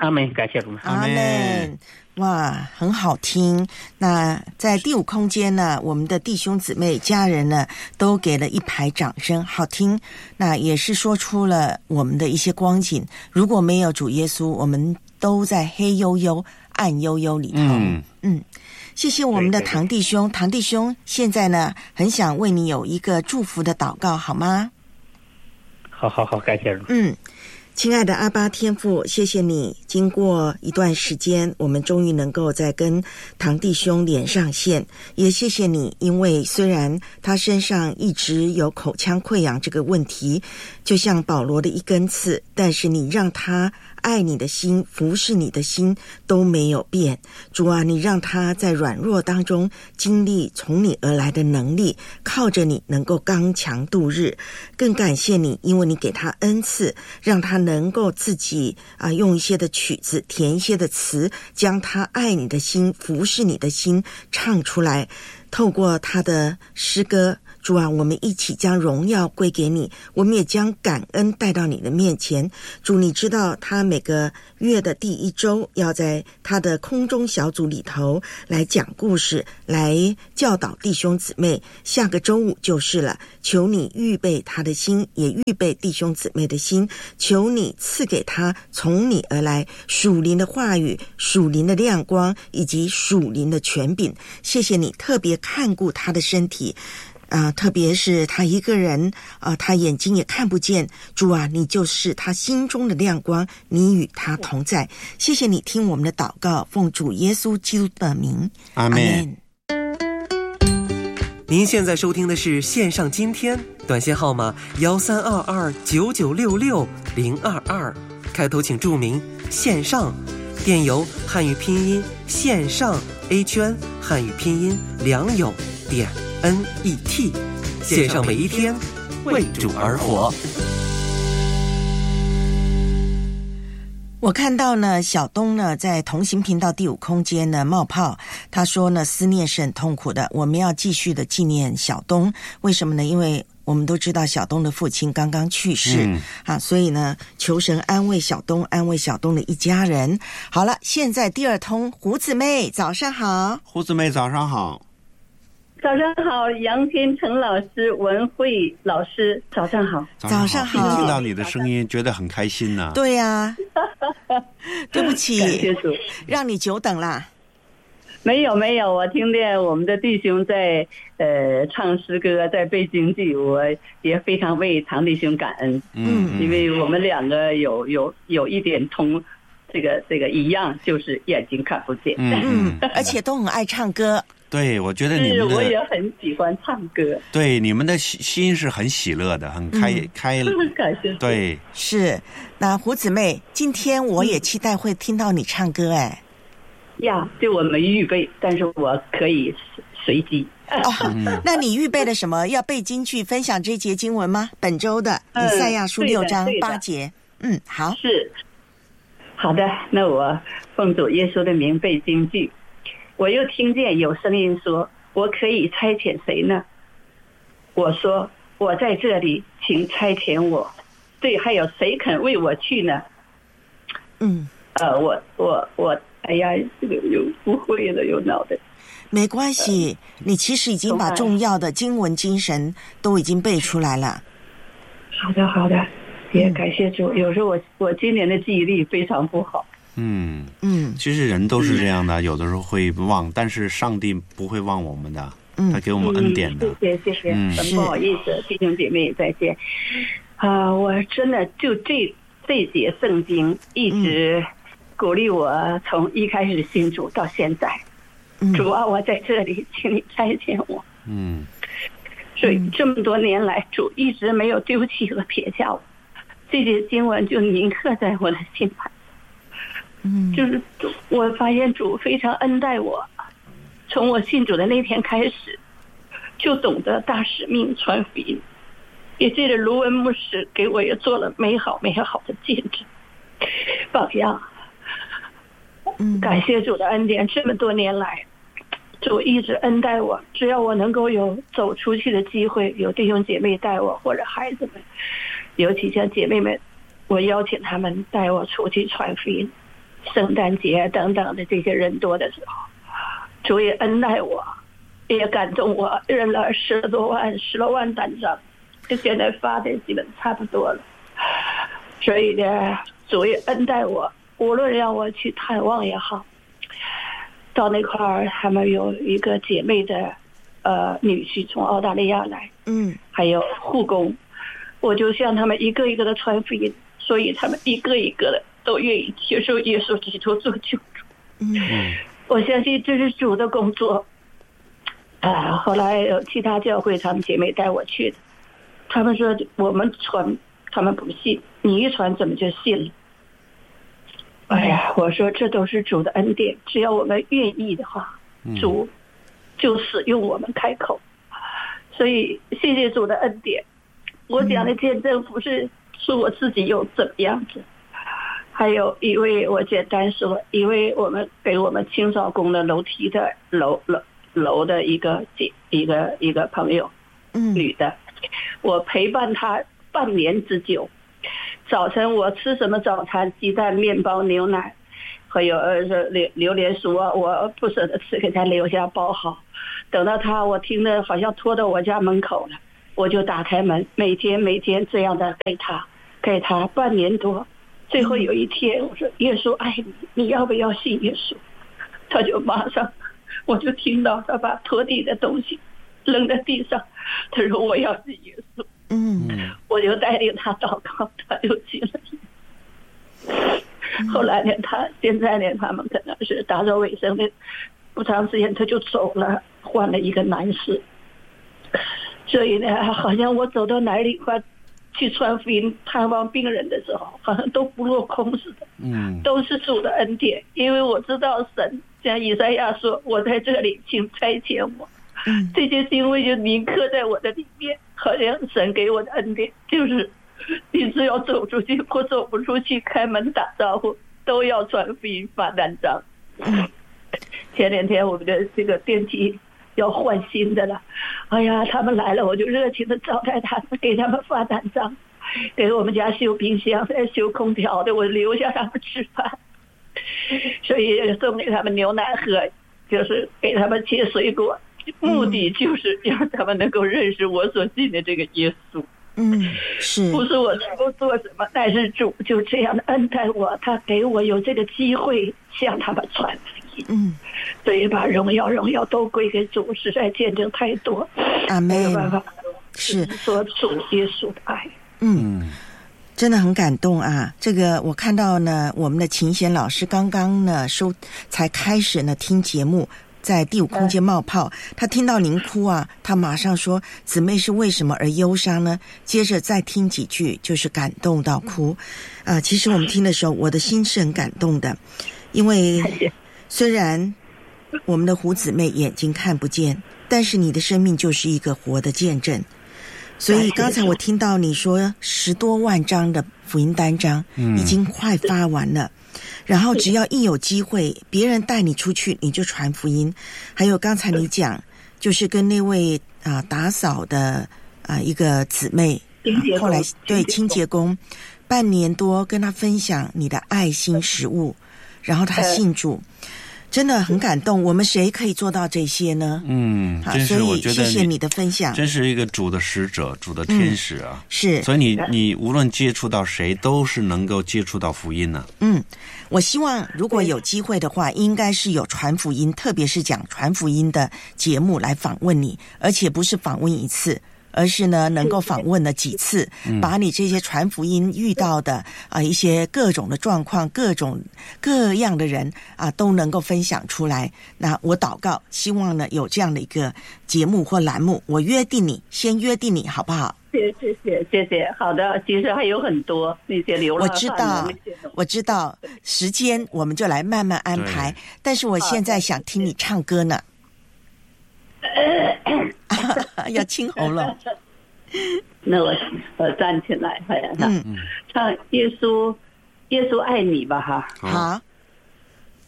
阿们，感谢主。 阿们。哇，很好听。那在第五空间呢，我们的弟兄姊妹家人呢都给了一排掌声，好听。那也是说出了我们的一些光景，如果没有主耶稣，我们都在黑幽幽暗幽幽里头。谢谢我们的唐弟兄。唐弟兄现在呢很想为你有一个祝福的祷告，好吗？ 好，感谢主。 亲爱的阿爸天父，谢谢你，经过一段时间，我们终于能够再跟唐弟兄连上线，也谢谢你，因为虽然他身上一直有口腔溃疡这个问题，就像保罗的一根刺，但是你让他爱你的心，服侍你的心都没有变。主啊，你让他在软弱当中经历从你而来的能力，靠着你能够刚强度日。更感谢你，因为你给他恩赐，让他能够自己用一些的曲子，填一些的词，将他爱你的心，服侍你的心唱出来。透过他的诗歌，主啊，我们一起将荣耀归给你，我们也将感恩带到你的面前。主，你知道他每个月的第一周要在他的空中小组里头来讲故事，来教导弟兄姊妹，下个周五就是了。求你预备他的心，也预备弟兄姊妹的心，求你赐给他从你而来属灵的话语，属灵的亮光，以及属灵的权柄。谢谢你特别看顾他的身体，特别是他一个人，他眼睛也看不见。主啊，你就是他心中的亮光，你与他同在。谢谢你听我们的祷告，奉主耶稣基督的名， 阿们。 您现在收听的是线上今天，短信号码13229966-022，开头请注明线上，电邮汉语拼音线上 A 圈汉语拼音良友.net， 线上每一天为主而活。 我看到呢，小东呢在同行频道第五空间呢冒泡，他说呢思念是很痛苦的，我们要继续的纪念小东。为什么呢？因为我们都知道小东的父亲刚刚去世，所以呢求神安慰小东，安慰小东的一家人。好了，现在第二通，胡姊妹早上好。 胡姊妹早上好。 早上好，杨天成老师、文慧老师，早上好。 早上好， 听到你的声音觉得很开心呢。 对呀，对不起，让你久等啦。 没有，我听见我们的弟兄在唱诗歌，在背京剧，我也非常为唐弟兄感恩。因为我们两个有一点同这个一样，就是眼睛看不见。 而且都很爱唱歌。 对，我觉得你们的， 我也很喜欢唱歌。 对，你们的心是很喜乐的，很开感谢。 对， 是。那胡姊妹，今天我也期待会听到你唱歌哎。 就我没预备，但是我可以随机。 那你预备了什么？要背京剧分享这一节经文吗？本周的以赛亚书6章8节。好。 是。好的，那我奉主耶稣的名背京剧。我又听见有声音说，我可以差遣谁呢？我说，我在这里，请差遣我。对，还有谁肯为我去呢？哎呀，这个又不会了，又脑袋。 没关系，你其实已经把重要的经文精神都已经背出来了。 好的，也感谢主。有时候我今年的记忆力非常不好。 其实人都是这样的，有的时候会忘，但是上帝不会忘我们的，他给我们恩典的。 谢谢，很不好意思，弟兄姐妹再见。我真的就这节圣经一直鼓励我，从一开始信主到现在。主啊，我在这里，请你差遣我。所以这么多年来，主一直没有丢弃和撇下我，这节经文就铭刻在我的心坎。就是我发现主非常恩待我，从我信主的那天开始，就懂得大使命传福音，也借着卢文牧师给我也做了美好的见证榜样。感谢主的恩典，这么多年来主一直恩待我，只要我能够有走出去的机会，有弟兄姐妹带我，或者孩子们，尤其像姐妹们，我邀请他们带我出去传福音。 圣诞节等等的这些人多的时候，主也恩待我，也感动我，认了10多万单张，就现在发的基本差不多了。所以呢，主也恩待我，无论让我去探望也好，到那块儿他们有一个姐妹的女婿从澳大利亚来，还有护工，我就向他们一个一个的传福音，所以他们一个一个的都愿意接受耶稣基督做救主。我相信这是主的工作。后来有其他教会他们姐妹带我去的，他们说我们传，他们不信，你一传怎么就信了？哎呀，我说这都是主的恩典，只要我们愿意的话，主就使用我们开口。所以谢谢主的恩典。我讲的见证不是说我自己有怎么样子，还有一位我简单说，一位我们给我们清扫工的楼梯的楼的一个朋友，女的，我陪伴她半年之久。早晨我吃什么早餐？鸡蛋、面包、牛奶，还有榴莲酥啊，我不舍得吃，给她留下包好。等到她，我听着好像拖到我家门口了，我就打开门，每天这样的给她半年多。最后有一天，我说耶稣爱你，你要不要信耶稣？她就马上，我就听到她把拖地的东西扔在地上，她说我要信耶稣。我就带领他祷告，他就信了。后来呢，现在呢，他们可能是打扫卫生的，不长时间他就走了，换了一个男士。所以呢，好像我走到哪里去传福音、探望病人的时候，好像都不落空似的。都是主的恩典，因为我知道神像以赛亚说：“我在这里，请差遣我。”这些行为就铭刻在我的里面，好像神给我的恩典就是，你只要走出去或走不出去，开门打招呼都要传福音发单张。前2天我们的这个电梯要换新的了，哎呀，他们来了，我就热情的招待他们，给他们发单张，给我们家修冰箱、修空调的，我留下他们吃饭，所以送给他们牛奶喝，就是给他们切水果。目的就是让他们能够认识我所信的这个耶稣。是，不是我能够做什么，但是主就这样的恩待我，他给我有这个机会向他们传福音。所以把荣耀都归给主，实在见证太多，没有办法是说主耶稣的爱。 真的很感动啊！这个我看到呢，我们的琴弦老师刚刚呢才开始呢听节目。在第5空间冒泡，他听到您哭啊，他马上说：“姊妹是为什么而忧伤呢？”接着再听几句，就是感动到哭。其实我们听的时候，我的心是很感动的，因为虽然我们的胡姊妹眼睛看不见，但是你的生命就是一个活的见证。所以刚才我听到你说10多万张的福音单张已经快发完了。然后只要一有机会，别人带你出去，你就传福音。还有刚才你讲，就是跟那位打扫的一个姊妹，后来对清洁工，半年多跟他分享你的爱心食物，然后他信主。真的很感动，我们谁可以做到这些呢？ 真是我觉得谢谢你的分享， 真是一个主的使者，主的天使啊！ 是， 所以你无论接触到谁，都是能够接触到福音呢。 我希望如果有机会的话，应该是有传福音，特别是讲传福音的节目来访问你，而且不是访问一次。而是呢，能够访问了几次，把你这些传福音遇到的一些各种的状况、各样的人都能够分享出来。那我祷告，希望呢有这样的一个节目或栏目，我先约定你，好不好？ 谢谢，好的。其实还有很多那些流浪汉， 我知道，时间我们就来慢慢安排。但是我现在想听你唱歌呢。要清喉咙。 那我站起来，唱耶稣爱你吧哈。 好。